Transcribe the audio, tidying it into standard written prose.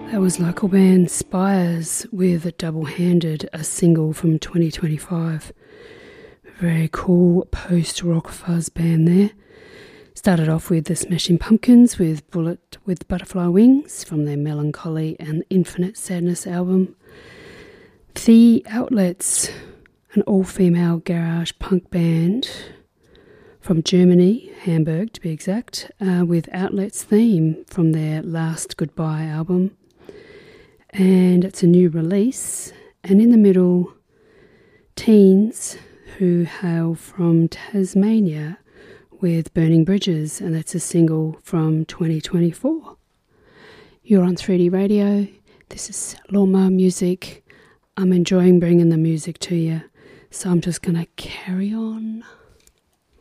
That was local band Spires with Double-Handed, a single from 2025. Very cool post-rock fuzz band there. Started off with the Smashing Pumpkins with Bullet with Butterfly Wings from their Melancholy and Infinite Sadness album. The Outlets, an all-female garage punk band from Germany, Hamburg to be exact, with Outlets Theme from their Last Goodbye album. And it's a new release. And in the middle, Teens, who hail from Tasmania, with Burning Bridges, and that's a single from 2024. You're on 3D Radio. This is Lawnmower Music. I'm enjoying bringing the music to you, so I'm just going to carry on.